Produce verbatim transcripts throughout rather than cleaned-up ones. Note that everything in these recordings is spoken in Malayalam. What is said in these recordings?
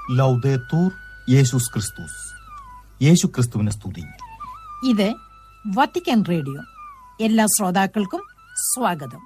ലൗദേത്തൂർ യേശുസ് ക്രിസ്തുസ്. യേശു ക്രിസ്തുവിനെ സ്തുതി. ഇത് വത്തിക്കാൻ റേഡിയോ. എല്ലാ ശ്രോതാക്കൾക്കും സ്വാഗതം.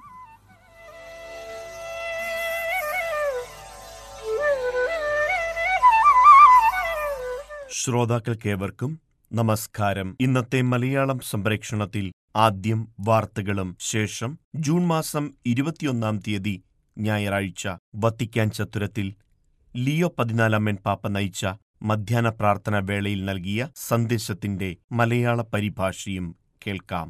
ശ്രോതാക്കൾക്കേവർക്കും നമസ്കാരം. ഇന്നത്തെ മലയാളം സംപ്രേക്ഷണത്തിൽ ആദ്യം വാർത്തകളും ശേഷം ജൂൺ മാസം ഇരുപത്തിയൊന്നാം തീയതി ഞായറാഴ്ച വത്തിക്കാൻ ചത്തുരത്തിൽ ലിയോ പതിനാലാമൻ പാപ്പ നയിച്ച മധ്യാഹ്ന പ്രാർത്ഥന വേളയിൽ നൽകിയ സന്ദേശത്തിന്റെ മലയാള പരിഭാഷയും കേൾക്കാം.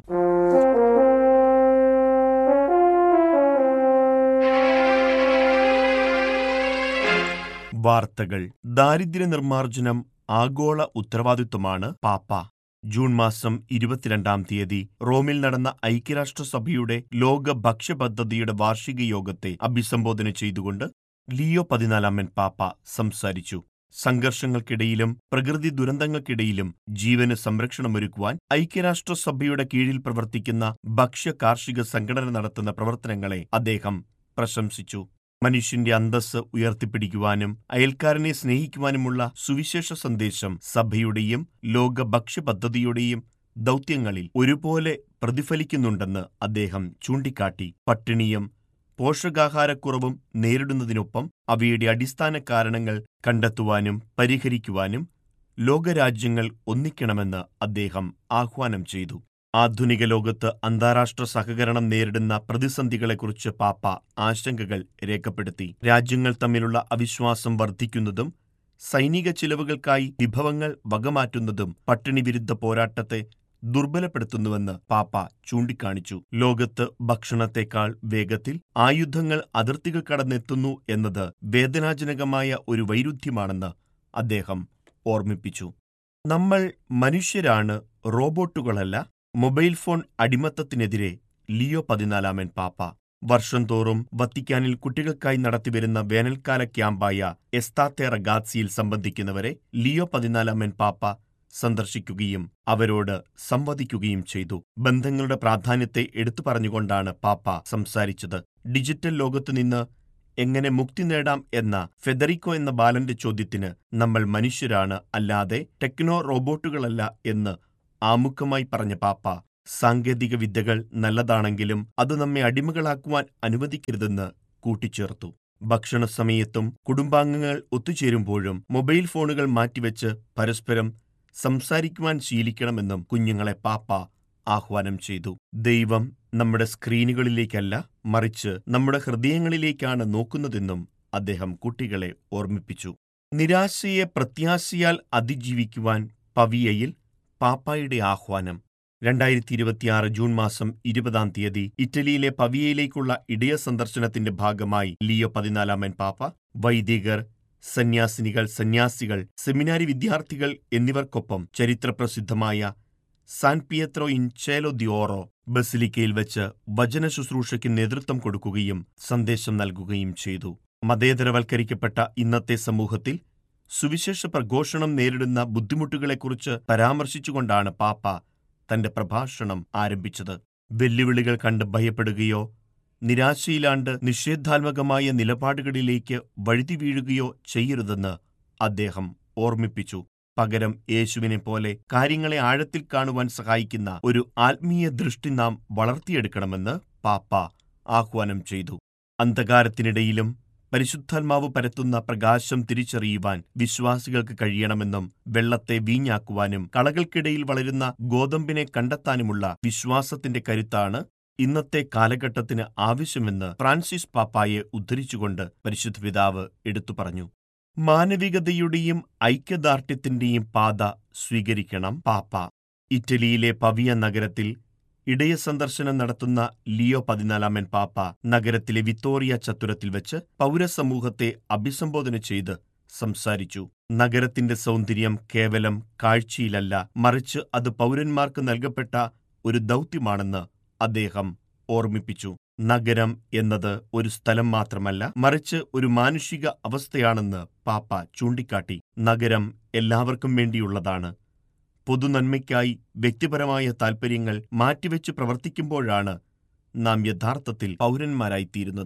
വാർത്തകൾ. ദാരിദ്ര്യ നിർമ്മാർജ്ജനം ആഗോള ഉത്തരവാദിത്വമാണ് പാപ്പ. ജൂൺ മാസം ഇരുപത്തിരണ്ടാം തീയതി റോമിൽ നടന്ന ഐക്യരാഷ്ട്രസഭയുടെ ലോക ഭക്ഷ്യ പദ്ധതിയുടെ വാർഷിക യോഗത്തെ അഭിസംബോധന ചെയ്തുകൊണ്ട് ലിയോ പതിനാലാമൻ പാപ്പ സംസാരിച്ചു. സംഘർഷങ്ങൾക്കിടയിലും പ്രകൃതി ദുരന്തങ്ങൾക്കിടയിലും ജീവന് സംരക്ഷണമൊരുക്കുവാൻ ഐക്യരാഷ്ട്രസഭയുടെ കീഴിൽ പ്രവർത്തിക്കുന്ന ഭക്ഷ്യ കാർഷിക സംഘടന നടത്തുന്ന പ്രവർത്തനങ്ങളെ അദ്ദേഹം പ്രശംസിച്ചു. മനുഷ്യന്റെ അന്തസ്സ് ഉയർത്തിപ്പിടിക്കുവാനും അയൽക്കാരനെ സ്നേഹിക്കുവാനുമുള്ള സുവിശേഷ സന്ദേശം സഭയുടെയും ലോക ഭക്ഷ്യ പദ്ധതിയുടെയും ദൗത്യങ്ങളിൽ ഒരുപോലെ പ്രതിഫലിക്കുന്നുണ്ടെന്ന് അദ്ദേഹം ചൂണ്ടിക്കാട്ടി. പട്ടിണിയും പോഷകാഹാരക്കുറവും നേരിടുന്നതിനൊപ്പം അവയുടെ അടിസ്ഥാന കാരണങ്ങൾ കണ്ടെത്തുവാനും പരിഹരിക്കുവാനും ലോകരാജ്യങ്ങൾ ഒന്നിക്കണമെന്ന് അദ്ദേഹം ആഹ്വാനം ചെയ്തു. ആധുനിക ലോകത്ത് അന്താരാഷ്ട്ര സഹകരണം നേരിടുന്ന പ്രതിസന്ധികളെക്കുറിച്ച് പാപ്പ ആശങ്കകൾ രേഖപ്പെടുത്തി. രാജ്യങ്ങൾ തമ്മിലുള്ള അവിശ്വാസം വർദ്ധിക്കുന്നതും സൈനിക ചിലവുകൾക്കായി വിഭവങ്ങൾ വകമാറ്റുന്നതും പട്ടിണി വിരുദ്ധ പോരാട്ടത്തെ ദുർബലപ്പെടുത്തുന്നുവെന്ന് പാപ്പ ചൂണ്ടിക്കാണിച്ചു. ലോകത്ത് ഭക്ഷണത്തെക്കാൾ വേഗത്തിൽ ആയുധങ്ങൾ അതിർത്തികൾ കടന്നെത്തുന്നു എന്നത് വേദനാജനകമായ ഒരു വൈരുദ്ധ്യമാണെന്ന് അദ്ദേഹം ഓർമ്മിപ്പിച്ചു. നമ്മൾ മനുഷ്യരാണ്, റോബോട്ടുകളല്ല. മൊബൈൽ ഫോൺ അടിമത്തത്തിനെതിരെ ലിയോ പതിനാലാമൻ പാപ്പ. വർഷം തോറും വത്തിക്കാനിൽ കുട്ടികൾക്കായി നടത്തിവരുന്ന വേനൽക്കാല ക്യാമ്പായ എസ്താത്തെ റഗാസിയിൽ സംബന്ധിക്കുന്നവരെ ലിയോ പതിനാലാമൻ പാപ്പ സന്ദർശിക്കുകയും അവരോട് സംവദിക്കുകയും ചെയ്തു. ബന്ധങ്ങളുടെ പ്രാധാന്യത്തെ എടുത്തു പറഞ്ഞുകൊണ്ടാണ് പാപ്പ സംസാരിച്ചത്. ഡിജിറ്റൽ ലോകത്തുനിന്ന് എങ്ങനെ മുക്തി നേടാം എന്ന ഫെദറിക്കോ എന്ന ബാലന്റെ ചോദ്യത്തിന് നമ്മൾ മനുഷ്യരാണ്, അല്ലാതെ ടെക്നോ റോബോട്ടുകളല്ല എന്ന് ആമുഖമായി പറഞ്ഞ പാപ്പ, സാങ്കേതിക വിദ്യകൾ നല്ലതാണെങ്കിലും അത് നമ്മെ അടിമകളാക്കുവാൻ അനുവദിക്കരുതെന്ന് കൂട്ടിച്ചേർത്തു. ഭക്ഷണ സമയത്തും കുടുംബാംഗങ്ങൾ ഒത്തുചേരുമ്പോഴും മൊബൈൽ ഫോണുകൾ മാറ്റിവെച്ച് പരസ്പരം സംസാരിക്കുവാൻ ശീലിക്കണമെന്നും കുഞ്ഞുങ്ങളെ പാപ്പ ആഹ്വാനം ചെയ്തു. ദൈവം നമ്മുടെ സ്ക്രീനുകളിലേക്കല്ല, മറിച്ച് നമ്മുടെ ഹൃദയങ്ങളിലേക്കാണ് നോക്കുന്നതെന്നും അദ്ദേഹം കുട്ടികളെ ഓർമ്മിപ്പിച്ചു. നിരാശയെ പ്രത്യാശയാൽ അതിജീവിക്കുവാൻ പവിയയിൽ പാപ്പായുടെ ആഹ്വാനം. രണ്ടായിരത്തി ഇരുപത്തിയാറ് ജൂൺ മാസം ഇരുപതാം തീയതി ഇറ്റലിയിലെ പവിയയിലേക്കുള്ള ഇടയ സന്ദർശനത്തിന്റെ ഭാഗമായി ലിയോ പതിനാലാമൻ പാപ്പ വൈദികർ, സന്യാസിനികൾ, സന്യാസികൾ, സെമിനാരി വിദ്യാർത്ഥികൾ എന്നിവർക്കൊപ്പം ചരിത്രപ്രസിദ്ധമായ San Pietro in ചേലോ the Auro ബസിലിക്കയിൽ വെച്ച് വചന ശുശ്രൂഷയ്ക്ക് നേതൃത്വം കൊടുക്കുകയും സന്ദേശം നൽകുകയും ചെയ്തു. മതേതരവൽക്കരിക്കപ്പെട്ട ഇന്നത്തെ സമൂഹത്തിൽ സുവിശേഷ പ്രഘോഷണം നേരിടുന്ന ബുദ്ധിമുട്ടുകളെക്കുറിച്ച് പരാമർശിച്ചുകൊണ്ടാണ് പാപ്പ തന്റെ പ്രഭാഷണം ആരംഭിച്ചത്. വെല്ലുവിളികൾ കണ്ട് ഭയപ്പെടുകയോ നിരാശയിലാണ്ട് നിഷേധാത്മകമായ നിലപാടുകളിലേക്ക് വഴുതി വീഴുകയോ ചെയ്യരുതെന്ന് അദ്ദേഹം ഓർമ്മിപ്പിച്ചു. പകരം യേശുവിനെ പോലെ കാര്യങ്ങളെ ആഴത്തിൽ കാണുവാൻ സഹായിക്കുന്ന ഒരു ആത്മീയ ദൃഷ്ടി നാം വളർത്തിയെടുക്കണമെന്ന് പാപ്പ ആഹ്വാനം ചെയ്തു. അന്ധകാരത്തിനിടയിലും പരിശുദ്ധാത്മാവ് പരത്തുന്ന പ്രകാശം തിരിച്ചറിയുവാൻ വിശ്വാസികൾക്ക് കഴിയണമെന്നും വെള്ളത്തെ വീഞ്ഞാക്കുവാനും കളകൾക്കിടയിൽ വളരുന്ന ഗോതമ്പിനെ കണ്ടെത്താനുമുള്ള വിശ്വാസത്തിന്റെ കരുത്താണ് ഇന്നത്തെ കാലഘട്ടത്തിന് ആവശ്യമെന്ന് ഫ്രാൻസിസ് പാപ്പായെ ഉദ്ധരിച്ചുകൊണ്ട് പരിശുദ്ധ പിതാവ് എടുത്തു പറഞ്ഞു. മാനവികതയുടെയും ഐക്യദാർഢ്യത്തിന്റെയും പാത സ്വീകരിക്കണം പാപ്പ. ഇറ്റലിയിലെ പവിയ നഗരത്തിൽ ഇടയ സന്ദർശനം നടത്തുന്ന ലിയോ പതിനാലാമൻ പാപ്പ നഗരത്തിലെ വിത്തോറിയ ചത്തുരത്തിൽ വെച്ച് പൗരസമൂഹത്തെ അഭിസംബോധന ചെയ്ത് സംസാരിച്ചു. നഗരത്തിന്റെ സൗന്ദര്യം കേവലം കാഴ്ചയിലല്ല, മറിച്ച് അത് പൗരന്മാർക്ക് നൽകപ്പെട്ട ഒരു ദൗത്യമാണെന്ന് അദ്ദേഹം ഓർമ്മിപ്പിച്ചു. നഗരം എന്നത് ഒരു സ്ഥലം മാത്രമല്ല, മറിച്ച് ഒരു മാനുഷിക അവസ്ഥയാണെന്ന് പാപ്പ ചൂണ്ടിക്കാട്ടി. നഗരം എല്ലാവർക്കും വേണ്ടിയുള്ളതാണ്. പൊതുനന്മയ്ക്കായി വ്യക്തിപരമായ താൽപ്പര്യങ്ങൾ മാറ്റിവെച്ച് പ്രവർത്തിക്കുമ്പോഴാണ് നാം യഥാർത്ഥത്തിൽ പൗരന്മാരായിത്തീരുന്നത്.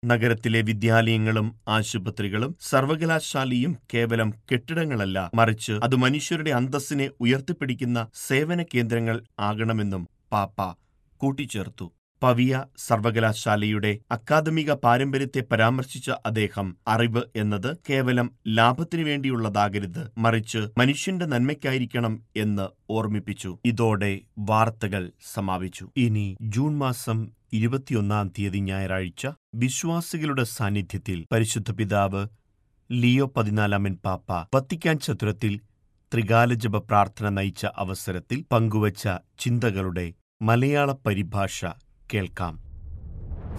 നഗരത്തിലെ വിദ്യാലയങ്ങളും ആശുപത്രികളും സർവകലാശാലയും കേവലം കെട്ടിടങ്ങളല്ല, മറിച്ച് അത് മനുഷ്യരുടെ അന്തസ്സിനെ ഉയർത്തിപ്പിടിക്കുന്ന സേവന കേന്ദ്രങ്ങൾ ആകണമെന്നും പാപ്പ കൂട്ടിച്ചേർത്തു. പവിയ സർവകലാശാലയുടെ അക്കാദമിക പാരമ്പര്യത്തെ പരാമർശിച്ച അദ്ദേഹം, അറിവ് എന്നത് കേവലം ലാഭത്തിനു വേണ്ടിയുള്ളതാകരുത്, മറിച്ച് മനുഷ്യന്റെ നന്മയ്ക്കായിരിക്കണം എന്ന് ഓർമ്മിപ്പിച്ചു. ഇതോടെ വാർത്തകൾ സമാപിച്ചു. ഇനി ജൂൺ മാസം ഇരുപത്തിയൊന്നാം തീയതി ഞായറാഴ്ച വിശ്വാസികളുടെ സാന്നിധ്യത്തിൽ പരിശുദ്ധ പിതാവ് ലിയോ പതിനാലാമൻ പാപ്പ വത്തിക്കാൻ ചത്തുരത്തിൽ ത്രികാലജപ പ്രാർത്ഥന നയിച്ച അവസരത്തിൽ പങ്കുവച്ച ചിന്തകളുടെ മലയാള പരിഭാഷ കേൾക്കാം.